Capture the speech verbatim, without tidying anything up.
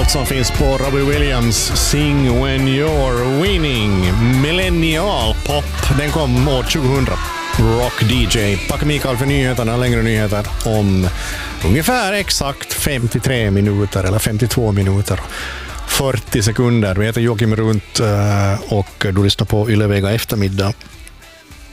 låt som finns på Robbie Williams Sing When You're Winning. Millennial pop, den kom år tjugohundra. Rock D J. Tack Mikael för nyheterna, längre nyheter om ungefär exakt femtiotre minuter eller femtiotvå minuter. fyrtio sekunder. Vi heter Joakim Runt och du lyssnar på Yle Vega eftermiddag.